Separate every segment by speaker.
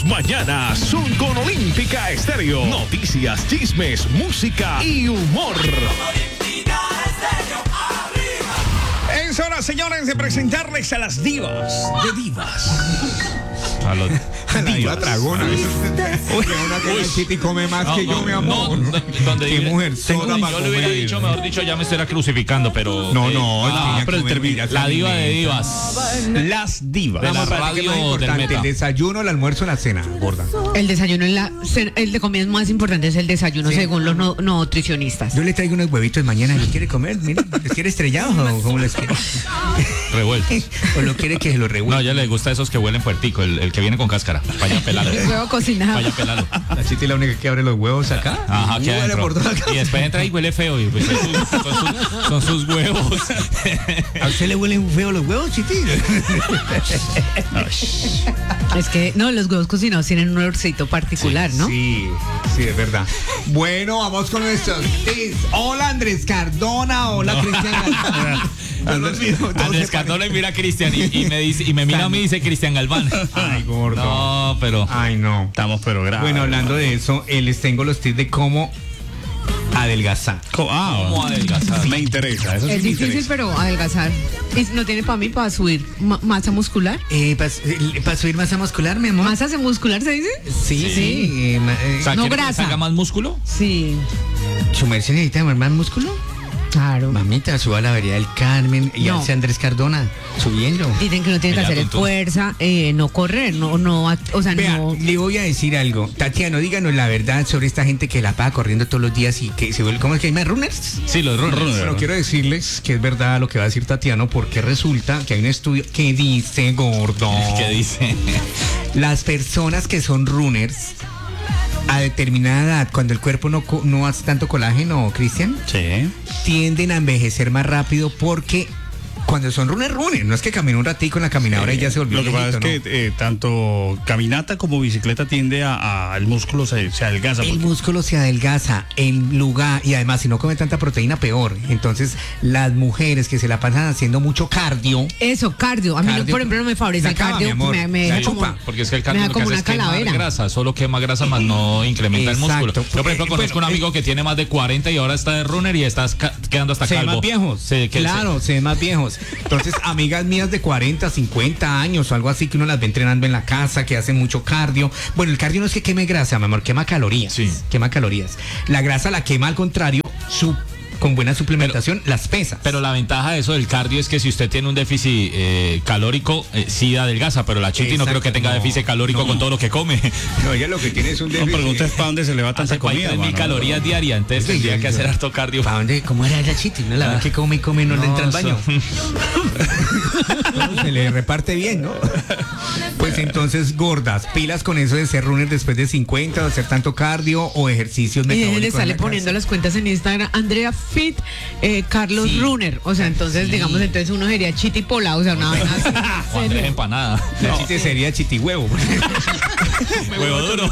Speaker 1: Mañana son con Olímpica Estéreo. Noticias, chismes, música y humor. Es hora, señores, de presentarles a las divas de divas.
Speaker 2: A los
Speaker 3: la diva tragona. Una que Chiti come más que yo, mi amor. Qué mujer sola para
Speaker 2: yo le hubiera
Speaker 3: comer.
Speaker 2: dicho, mejor dicho, ya me estuviera crucificando, pero...
Speaker 3: No,
Speaker 2: pero la diva de divas.
Speaker 1: Las divas.
Speaker 2: De la
Speaker 3: Vamos para
Speaker 2: radio
Speaker 3: qué más
Speaker 2: del
Speaker 3: importante,
Speaker 2: Meta.
Speaker 3: el desayuno, el almuerzo, la cena, gorda.
Speaker 4: El desayuno el de comida más importante es el desayuno,
Speaker 3: Sí.
Speaker 4: según los nutricionistas.
Speaker 3: Yo le traigo unos huevitos mañana. ¿Los quiere comer? Mira, ¿los quiere estrellados o cómo les quiere?
Speaker 2: Revueltos.
Speaker 3: ¿O lo quiere que se lo
Speaker 2: No, a
Speaker 3: revuelva?
Speaker 2: ella le gusta esos que huelen fuertico, el que viene con cáscara. Vaya pelado.
Speaker 4: El huevo cocinado.
Speaker 2: Vaya pelado.
Speaker 3: La Chiti es la única que abre los huevos acá.
Speaker 2: Ajá, que
Speaker 3: Huele
Speaker 2: adentro.
Speaker 3: por toda acá.
Speaker 2: Y después entra y huele feo. Y pues son sus huevos.
Speaker 3: ¿A usted le huelen feo los huevos, Chiti?
Speaker 4: Es que, no, los huevos cocinados tienen un olorcito particular, ¿no?
Speaker 3: Sí, sí, es verdad. Bueno, vamos con nuestros tips. Hola, Andrés Cardona. Hola, Cristian Galván. Yo los miro, todos
Speaker 2: Andrés
Speaker 3: se
Speaker 2: Cardona mira a Cristian y me dice, y me mira a mí y dice Cristian Galván.
Speaker 3: Ay, gordo.
Speaker 2: No, pero...
Speaker 3: Ay, no.
Speaker 1: Estamos pero graves.
Speaker 3: Bueno, hablando de eso, les tengo los tips de cómo adelgazar.
Speaker 2: ¿Cómo adelgazar?
Speaker 1: Me interesa. Eso sí
Speaker 4: Es
Speaker 1: me
Speaker 4: difícil,
Speaker 1: interesa.
Speaker 4: pero adelgazar. ¿Y no tiene para mí para subir masa muscular?
Speaker 3: ¿Para subir masa muscular, mi amor?
Speaker 4: ¿Masa muscular se dice?
Speaker 3: Sí.
Speaker 2: O sea,
Speaker 4: No
Speaker 2: ¿quiere que
Speaker 4: grasa.
Speaker 2: salga más músculo?
Speaker 4: Sí,
Speaker 3: ¿Su merced necesita más músculo?
Speaker 4: claro.
Speaker 3: Mamita, suba a la vereda del Carmen y
Speaker 4: No.
Speaker 3: hace Andrés Cardona subiendo.
Speaker 4: Dicen que uno tiene que
Speaker 2: Ya,
Speaker 4: hacer
Speaker 2: tonto.
Speaker 4: fuerza, no correr, o sea,
Speaker 3: Vea,
Speaker 4: no.
Speaker 3: le voy a decir algo. Tatiana, díganos la verdad sobre esta gente que la paga corriendo todos los días y que se vuelve. ¿Cómo es que hay más runners?
Speaker 2: Sí, los runners.
Speaker 3: Bueno, quiero decirles que es verdad lo que va a decir Tatiano, porque resulta que hay un estudio que dice, gordo,
Speaker 2: ¿Qué dice?
Speaker 3: las personas que son runners a determinada edad, cuando el cuerpo no hace tanto colágeno, Cristian,
Speaker 1: Sí.
Speaker 3: tienden a envejecer más rápido porque cuando son runners, no es que camina un ratico en la caminadora y ya se volvió
Speaker 1: Lo que pasa es
Speaker 3: viejito,
Speaker 1: que tanto caminata como bicicleta tiende a el músculo se adelgaza.
Speaker 3: ¿no? El
Speaker 1: porque-
Speaker 3: músculo se adelgaza en lugar, y además si no come tanta proteína, peor. Entonces, las mujeres que se la pasan haciendo mucho cardio,
Speaker 4: Eso, cardio. A mí,
Speaker 3: Cardio.
Speaker 4: por ejemplo, no me favorece
Speaker 3: Se
Speaker 4: el
Speaker 3: acaba,
Speaker 4: cardio.
Speaker 3: mi amor.
Speaker 4: Me
Speaker 3: Se
Speaker 4: deja como,
Speaker 3: chupa.
Speaker 2: Porque es que el
Speaker 4: me
Speaker 2: cardio
Speaker 4: da
Speaker 2: lo que
Speaker 4: como
Speaker 2: hace
Speaker 4: una
Speaker 2: es quemar
Speaker 4: calavera.
Speaker 2: grasa, solo quema grasa más no incrementa el
Speaker 3: Exacto.
Speaker 2: músculo. Yo, por ejemplo, conozco un amigo que tiene más de 40 y ahora está de runner y está quedando hasta
Speaker 3: se ven
Speaker 2: calvo.
Speaker 3: más viejos. Claro, se ven más viejos. Entonces, amigas mías de 40, 50 años o algo así que uno las ve entrenando en la casa, que hacen mucho cardio. Bueno, el cardio no es que queme grasa, mi amor, quema calorías.
Speaker 2: Sí.
Speaker 3: Quema calorías. La grasa la quema al contrario, con buena suplementación, las pesas.
Speaker 2: Pero la ventaja de eso del cardio es que si usted tiene un déficit calórico, sí adelgaza, pero la Chiti no creo que tenga
Speaker 3: Exacto,
Speaker 2: déficit calórico con todo lo que come.
Speaker 3: No, ella lo que tiene es un
Speaker 1: No
Speaker 3: déficit.
Speaker 1: preguntes para dónde se le va tanta
Speaker 2: Hace
Speaker 1: comida,
Speaker 2: 3.000
Speaker 1: mano.
Speaker 2: calorías diarias, entonces
Speaker 3: Sí,
Speaker 2: tendría
Speaker 3: sí,
Speaker 2: que
Speaker 3: sí.
Speaker 2: hacer harto cardio.
Speaker 3: ¿Para dónde? ¿Cómo era la Chiti? ¿No? La verdad que come y come y no le entra al baño. Se le reparte bien, ¿no? Pues entonces, gordas, pilas con eso de ser runner después de 50, o hacer tanto cardio o ejercicios
Speaker 4: Y
Speaker 3: metabólicos.
Speaker 4: le
Speaker 3: en
Speaker 4: sale
Speaker 3: la casa.
Speaker 4: poniendo las cuentas en Instagram, Andrea Fit, Carlos
Speaker 3: Sí.
Speaker 4: Runner. O sea, entonces,
Speaker 3: Sí.
Speaker 4: digamos, entonces uno sería Chiti Pola, o sea, una vaina así.
Speaker 2: O Andrés Empanada.
Speaker 3: La Chiti sería chitihuevo.
Speaker 2: Huevo duro.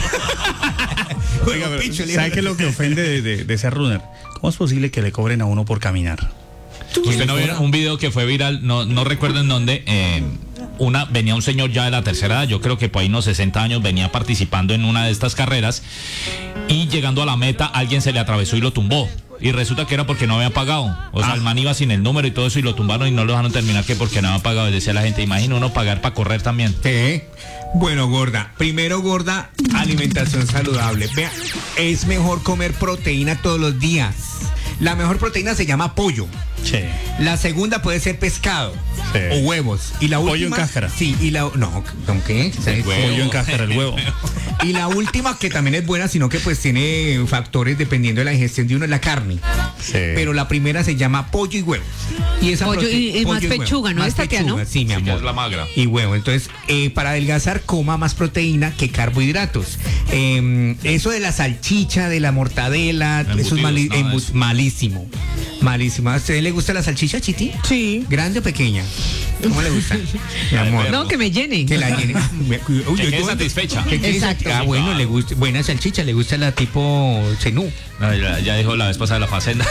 Speaker 1: Oiga, pero, ¿sabe qué es lo que ofende de ser runner? ¿Cómo es posible que le cobren a uno por caminar?
Speaker 2: Usted no vio un video que fue viral, no recuerdo en dónde, venía un señor ya de la tercera edad, yo creo que por ahí unos 60 años, venía participando en una de estas carreras y llegando a la meta alguien se le atravesó y lo tumbó. Y resulta que era porque no había pagado. O sea, el man iba sin el número y todo eso y lo tumbaron y no lo dejaron terminar que porque no había pagado. Y decía la gente, imagina uno pagar para correr también.
Speaker 3: Sí. Bueno, gorda, primero, gorda, alimentación saludable. Vea, es mejor comer proteína todos los días. La mejor proteína se llama pollo.
Speaker 1: Sí.
Speaker 3: La segunda puede ser pescado
Speaker 1: Sí.
Speaker 3: o huevos. Y la última,
Speaker 1: Pollo en cáscara.
Speaker 3: Sí, y la no, ¿con qué? ¿Sabes?
Speaker 1: Pollo en cáscara, el huevo.
Speaker 3: Y la última que también es buena, sino que pues tiene factores dependiendo de la ingestión de uno, es la carne.
Speaker 1: Sí.
Speaker 3: Pero la primera se llama pollo y huevos. Y esa
Speaker 4: Pollo y más
Speaker 3: huevo.
Speaker 4: pechuga, ¿no?
Speaker 3: Más
Speaker 4: ¿Es Tatiana?
Speaker 3: pechuga, sí, mi
Speaker 2: Sí, que
Speaker 3: amor.
Speaker 2: es la magra.
Speaker 3: Y huevo. Entonces, para adelgazar, coma más proteína que carbohidratos. Eso de la salchicha, de la mortadela, eso es
Speaker 2: Embutidos, nada de eso.
Speaker 3: malísimo. Malísimo. ¿A usted le gusta la salchicha, Chiti?
Speaker 4: Sí.
Speaker 3: ¿Grande o pequeña? ¿Cómo le gusta? Mi amor.
Speaker 4: No, que me llene.
Speaker 3: Que la llene. Uy,
Speaker 2: Que quede satisfecha.
Speaker 4: Exacto.
Speaker 3: Ah, bueno, le gusta. Buena salchicha, le gusta la tipo cenú.
Speaker 2: No, ya dijo la vez pasada de la facenda.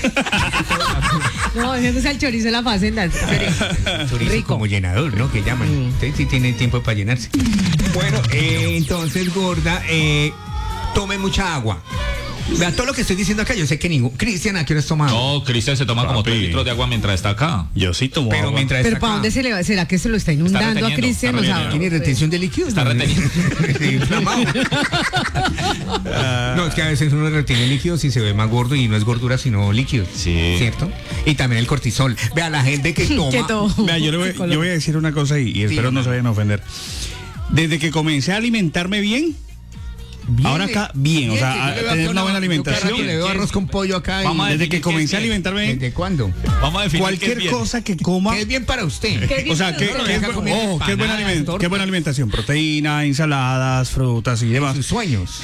Speaker 4: No, ese es el chorizo de la facenda.
Speaker 3: Chorizo
Speaker 4: Rico.
Speaker 3: como llenador, ¿no? Que llaman. Usted sí tiene tiempo para llenarse. Bueno, entonces, gorda, tome mucha agua. Vea, todo lo que estoy diciendo acá, yo sé que ningún... Cristian, ¿a qué horas toma agua?
Speaker 2: No, Cristian se toma como 3 litros de agua mientras está acá.
Speaker 5: Yo sí tomo
Speaker 3: Pero
Speaker 5: agua.
Speaker 3: mientras
Speaker 4: Pero
Speaker 3: está
Speaker 4: ¿para
Speaker 3: acá,
Speaker 4: dónde se le va? ¿Será que se lo está inundando a
Speaker 2: reteniendo,
Speaker 4: Cristian?
Speaker 2: está
Speaker 4: O sea,
Speaker 2: reteniendo.
Speaker 3: ¿tiene retención de líquidos?
Speaker 2: Está reteniendo.
Speaker 3: Inflamado. No, es que a veces uno retiene líquidos y se ve más gordo y no es gordura sino líquidos.
Speaker 2: Sí.
Speaker 3: ¿Cierto? Y también el cortisol. Vea, la gente que toma...
Speaker 4: que todo.
Speaker 5: Vea, yo voy a decir una cosa y espero no se vayan a ofender. Desde que comencé a alimentarme bien, ahora acá, bien, o sea, a tener una buena alimentación.
Speaker 3: Yo le veo arroz con pollo acá.
Speaker 2: Vamos a
Speaker 5: Desde que
Speaker 2: definir
Speaker 5: comencé a
Speaker 2: qué es bien.
Speaker 5: alimentarme bien,
Speaker 3: ¿Desde cuándo?
Speaker 2: Vamos a definir
Speaker 5: cualquier
Speaker 2: qué es
Speaker 5: cosa que coma,
Speaker 3: ¿Qué es bien para usted?
Speaker 4: ¿Qué
Speaker 5: o sea,
Speaker 4: dice
Speaker 5: que
Speaker 4: usted?
Speaker 5: es buena alimentación, proteína, ensaladas, frutas y demás.
Speaker 3: Sus sueños.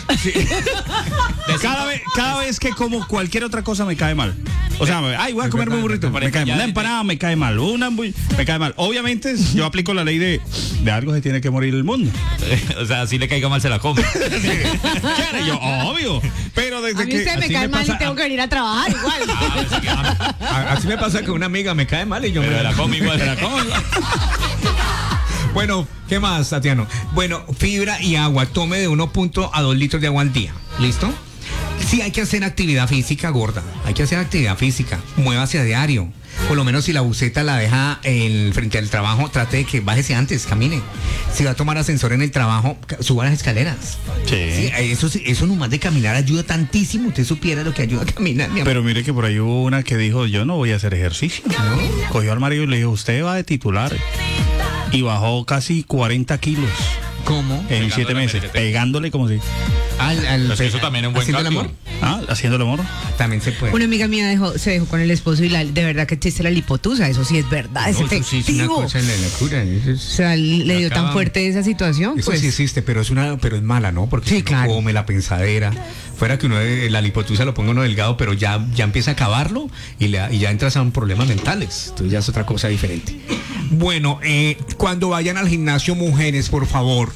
Speaker 5: Cada vez que como cualquier otra cosa me cae mal. O sea, ay, voy a comerme un burrito, me cae mal. Una empanada me cae mal, me cae mal. Obviamente, yo aplico la ley de algo se tiene que morir el mundo.
Speaker 2: O sea, así le caiga mal se la come.
Speaker 5: Claro, yo, obvio. Pero desde
Speaker 4: A mí
Speaker 5: que
Speaker 4: usted me
Speaker 3: así
Speaker 4: cae
Speaker 3: me
Speaker 4: mal y
Speaker 3: pasa-
Speaker 4: tengo que venir a trabajar igual.
Speaker 3: Así me pasa que una amiga me cae mal y yo
Speaker 2: Pero
Speaker 3: me
Speaker 2: la come igual. Se la come.
Speaker 3: Bueno, ¿qué más, Tatiano? Bueno, fibra y agua. Tome de 1 a 2 litros de agua al día. ¿Listo? Sí, hay que hacer actividad física, gorda. Hay que hacer actividad física. Muévase a diario. Por lo menos si la buceta la deja frente al trabajo, trate de que bájese antes, camine. Si va a tomar ascensor en el trabajo, suba las escaleras. Sí, eso nomás de caminar ayuda tantísimo. Usted supiera lo que ayuda a caminar, mi amor.
Speaker 5: Pero mire que por ahí hubo una que dijo, yo no voy a hacer ejercicio. Cogió al marido y le dijo, usted va de titular. Y bajó casi 40 kilos
Speaker 3: ¿Cómo?
Speaker 5: en
Speaker 2: Pegándole
Speaker 5: 7 meses,
Speaker 2: meretete.
Speaker 5: pegándole como si...
Speaker 2: Pero es que eso también es un buen
Speaker 3: ¿haciendo el
Speaker 2: cardio.
Speaker 3: amor?
Speaker 5: Haciendo el amor.
Speaker 3: También se puede.
Speaker 4: Una amiga mía se dejó con el esposo y de verdad que existe la lipotusa, eso sí es verdad, es
Speaker 3: No, eso sí es una
Speaker 4: efectivo.
Speaker 3: cosa de la locura. Eso
Speaker 4: O
Speaker 3: es-
Speaker 4: sea, le dio tan
Speaker 3: Acá-
Speaker 4: fuerte esa situación,
Speaker 3: Eso
Speaker 4: pues.
Speaker 3: sí existe, pero es mala, ¿no? Porque
Speaker 4: Sí,
Speaker 3: si uno
Speaker 4: claro.
Speaker 3: come la pensadera, fuera que uno la lipotusa lo ponga uno delgado, pero ya empieza a acabarlo y ya entras a problemas mentales. Entonces ya es otra cosa diferente. Bueno, cuando vayan al gimnasio, mujeres, por favor.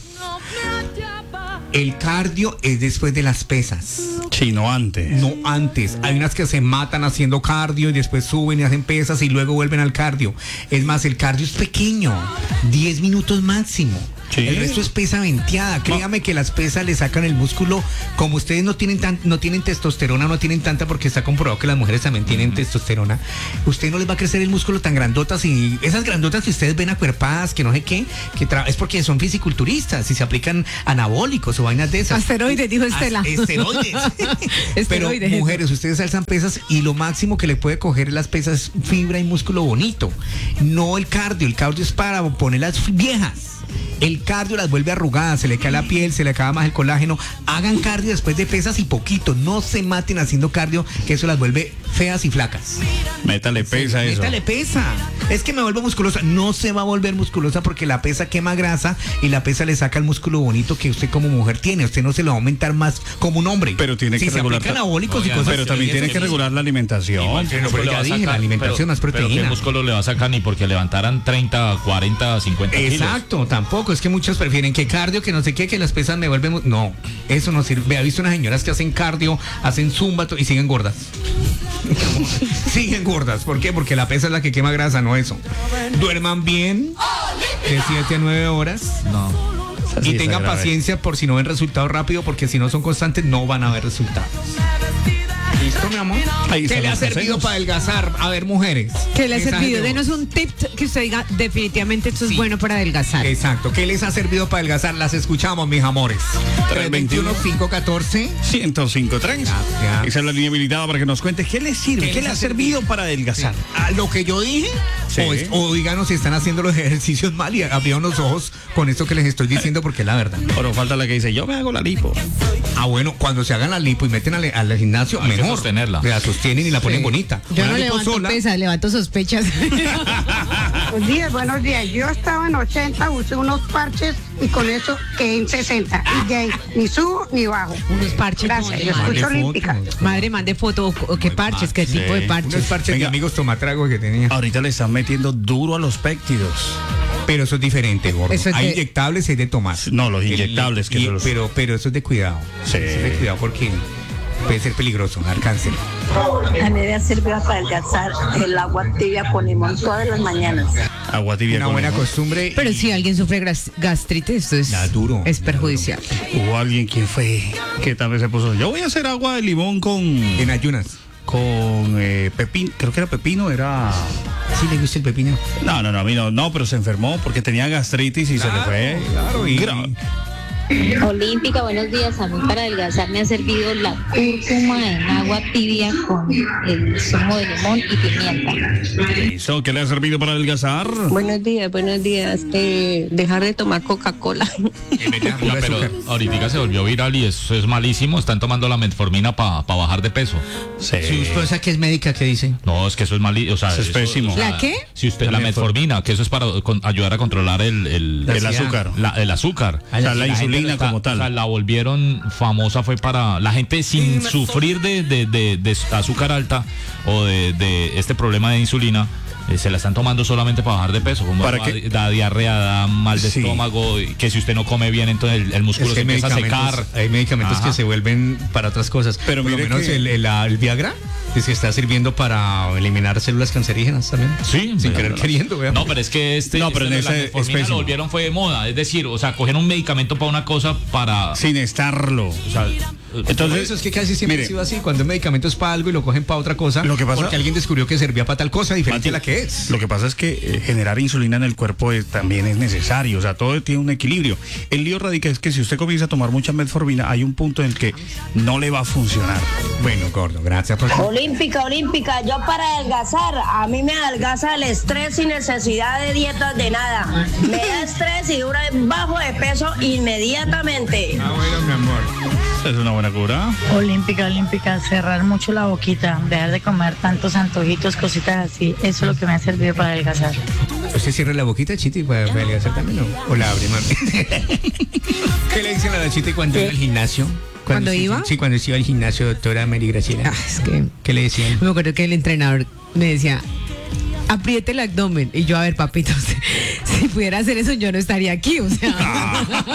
Speaker 3: El cardio es después de las pesas.
Speaker 5: Sí, no antes.
Speaker 3: No antes. Hay unas que se matan haciendo cardio y después suben y hacen pesas y luego vuelven al cardio. Es más, el cardio es pequeño, 10 minutos máximo.
Speaker 5: Sí.
Speaker 3: El resto es pesa venteada. Créame que las pesas le sacan el músculo. Como ustedes no tienen testosterona, no tienen tanta, porque está comprobado que las mujeres también tienen testosterona. Usted no les va a crecer el músculo tan grandotas, y esas grandotas que ustedes ven acuerpadas, que no sé qué, es porque son fisiculturistas y se aplican anabólicos o vainas de esas.
Speaker 4: Asteroides, dijo Estela.
Speaker 3: Esteroides. Pero
Speaker 4: Esteroides.
Speaker 3: mujeres, ustedes alzan pesas y lo máximo que le puede coger las pesas es fibra y músculo bonito. No el cardio. El cardio es para ponerlas viejas. El cardio las vuelve arrugadas, se le cae la piel, se le acaba más el colágeno. Hagan cardio después de pesas y poquito. No se maten haciendo cardio, que eso las vuelve feas y flacas.
Speaker 5: Métale pesa eso.
Speaker 3: Métale pesa. Es que me vuelvo musculosa. No se va a volver musculosa porque la pesa quema grasa y la pesa le saca el músculo bonito que usted como mujer tiene. Usted no se lo va a aumentar más como un hombre.
Speaker 5: Pero tiene
Speaker 3: si
Speaker 5: que
Speaker 3: se
Speaker 5: regular.
Speaker 3: aplican anabólicos y cosas.
Speaker 5: Pero también tiene que regular la alimentación.
Speaker 2: Igual, ¿qué músculo
Speaker 3: pero
Speaker 2: le
Speaker 3: ya
Speaker 2: va a
Speaker 3: dije,
Speaker 2: sacar?
Speaker 3: la alimentación, más
Speaker 2: Pero
Speaker 3: proteína.
Speaker 2: ¿qué músculo le va a sacar? Ni porque levantaran 30, 40, 50 kilos.
Speaker 3: Exacto, tampoco. Es que muchos prefieren que cardio, que no sé qué, que las pesas me vuelven... No, eso no sirve. Vea, he visto unas señoras que hacen cardio, hacen zumba y siguen gordas. Siguen gordas. ¿Por qué? Porque la pesa es la que quema grasa, no eso. Duerman bien, de 7 a 9 horas.
Speaker 2: No.
Speaker 5: Así
Speaker 3: Y
Speaker 5: está
Speaker 3: tengan
Speaker 5: grave.
Speaker 3: paciencia por si no ven resultados rápido, porque si no son constantes no van a ver resultados. ¿Listo, mi amor?
Speaker 5: Ahí
Speaker 3: ¿Qué
Speaker 5: están
Speaker 3: le ha
Speaker 5: los
Speaker 3: servido
Speaker 5: consejos.
Speaker 3: para adelgazar? A ver, mujeres.
Speaker 4: ¿Qué le ha
Speaker 3: Mensajes
Speaker 4: servido?
Speaker 3: de voz.
Speaker 4: Denos un tip que usted diga, definitivamente esto
Speaker 3: Sí.
Speaker 4: es bueno para adelgazar.
Speaker 3: Exacto. ¿Qué les ha servido para adelgazar? Las escuchamos, mis amores. 321-514.
Speaker 5: 105.3.
Speaker 3: Gracias.
Speaker 5: Esa es la línea habilitada para que nos cuentes qué les sirve, qué le ha servido para adelgazar.
Speaker 3: ¿A lo que yo dije?
Speaker 5: Sí.
Speaker 3: O díganos si están haciendo los ejercicios mal y abrieron los ojos con esto que les estoy diciendo, porque es la verdad.
Speaker 5: Pero falta la que dice, yo me hago la lipo.
Speaker 3: Ah, bueno, cuando se hagan la lipo y meten al gimnasio,
Speaker 2: Hay que
Speaker 3: mejor.
Speaker 2: sostenerla.
Speaker 3: La sostienen y la ponen bonita.
Speaker 4: Yo
Speaker 3: Una
Speaker 4: no
Speaker 3: lipo
Speaker 4: levanto
Speaker 3: sola,
Speaker 4: pesas, levanto sospechas.
Speaker 6: Buenos días. Yo estaba en 80, usé unos parches y con eso quedé en 60. Y ya ni subo ni bajo.
Speaker 4: Unos parches.
Speaker 6: Gracias, yo
Speaker 4: Madre,
Speaker 6: escucho Olímpica.
Speaker 4: Madre, mande foto. ¿O qué parches? ¿Qué tipo de parches?
Speaker 3: Unos parches de
Speaker 5: Venga.
Speaker 3: amigos tomatrago que tenía.
Speaker 5: Ahorita le están metiendo duro a los péptidos.
Speaker 3: Pero eso es diferente, gordo.
Speaker 4: Eso es
Speaker 3: Hay
Speaker 4: de-
Speaker 3: inyectables y hay de tomar.
Speaker 5: No, los inyectables que
Speaker 3: Y-
Speaker 5: son los-
Speaker 3: pero eso es de cuidado.
Speaker 5: Sí.
Speaker 3: Eso es de cuidado porque puede ser peligroso, dar cáncer.
Speaker 7: A mí me ha servido para adelgazar el agua tibia con limón todas las mañanas.
Speaker 5: Agua tibia
Speaker 3: Una
Speaker 5: con
Speaker 3: buena
Speaker 5: limón.
Speaker 3: costumbre.
Speaker 4: Pero
Speaker 3: y-
Speaker 4: si alguien sufre gastritis, esto es,
Speaker 3: Ya, duro,
Speaker 4: es
Speaker 3: ya,
Speaker 4: perjudicial.
Speaker 5: Hubo alguien que fue que también se puso. Yo voy a hacer agua de limón
Speaker 3: En ayunas.
Speaker 5: con pepino, creo que era pepino, era.
Speaker 3: Sí le gusta el pepino.
Speaker 5: No, a mí no, pero se enfermó porque tenía gastritis y se le fue.
Speaker 3: Claro, y
Speaker 8: Olímpica, buenos días. A mí para adelgazar me ha servido la cúrcuma en agua tibia con el zumo de limón y pimienta.
Speaker 5: ¿Eso qué le ha servido para adelgazar?
Speaker 7: Buenos días. Dejar de tomar Coca-Cola.
Speaker 2: No, pero ahorita se volvió viral y eso es malísimo. Están tomando la metformina para bajar de peso.
Speaker 5: Sí.
Speaker 3: Si usted esa que es médica, ¿qué dice?
Speaker 2: No, es que eso es malísimo. O sea,
Speaker 5: Eso es pésimo.
Speaker 4: ¿La qué?
Speaker 2: Si usted, la metformina, que eso es para ayudar a controlar el
Speaker 5: azúcar.
Speaker 2: el azúcar.
Speaker 5: O sea, la
Speaker 2: gente
Speaker 5: insulina
Speaker 2: está-
Speaker 5: como tal.
Speaker 2: O sea, la volvieron famosa fue para la gente sin sufrir de azúcar alta o de este problema de insulina. Se la están tomando solamente para bajar de peso, como
Speaker 5: ¿Para
Speaker 2: da,
Speaker 5: qué?
Speaker 2: da diarrea, da mal de
Speaker 5: Sí.
Speaker 2: estómago, y que si usted no come bien, entonces el músculo se empieza a secar.
Speaker 3: Hay medicamentos
Speaker 2: Ajá.
Speaker 3: que se vuelven para otras cosas.
Speaker 5: Pero
Speaker 3: por lo
Speaker 5: mire
Speaker 3: menos
Speaker 5: que-
Speaker 3: el Viagra que se está sirviendo para eliminar células cancerígenas también.
Speaker 2: Sí,
Speaker 3: Sin
Speaker 2: pero-
Speaker 3: querer queriendo, vea.
Speaker 2: No, pero es que
Speaker 5: No, pero en
Speaker 2: de la
Speaker 5: ese es
Speaker 2: metformina
Speaker 5: pésimo.
Speaker 2: lo volvieron fue de moda, es decir, o sea, coger un medicamento para una cosa para,
Speaker 5: Sin estarlo.
Speaker 2: o sea,
Speaker 3: Por
Speaker 5: Entonces,
Speaker 3: eso es que casi siempre
Speaker 5: mire,
Speaker 3: ha sido así. Cuando un medicamento es para algo y lo cogen para otra cosa,
Speaker 5: Lo que pasa-
Speaker 3: porque alguien descubrió que servía para tal cosa diferente
Speaker 5: Mati,
Speaker 3: a la que es.
Speaker 5: Lo que pasa es que generar insulina en el cuerpo también es necesario, o sea, todo tiene un equilibrio. El lío radica es que si usted comienza a tomar mucha metformina, hay un punto en el que no le va a funcionar.
Speaker 3: Bueno, gordo, gracias por...
Speaker 7: Olímpica, yo para adelgazar, a mí me adelgaza el estrés sin necesidad de dietas de nada. Me da estrés y dura bajo de peso inmediatamente.
Speaker 3: Ah, bueno, mi amor.
Speaker 5: Es una buena cura.
Speaker 8: Olímpica, cerrar mucho la boquita, dejar de comer tantos antojitos, cositas así. Eso es lo que me ha servido para adelgazar.
Speaker 3: ¿Usted cierra la boquita, Chiti, para adelgazar también o la abre, mami? ¿Qué le dicen a la Chiti cuando iba al gimnasio?
Speaker 4: ¿Cuando iba?
Speaker 3: Sí, cuando iba al gimnasio, doctora Mary Graciela.
Speaker 4: Ah, es que
Speaker 3: ¿Qué le decían?
Speaker 4: me acuerdo que el entrenador me decía, apriete el abdomen. Y yo, a ver, papito, si pudiera hacer eso, yo no estaría aquí, o sea.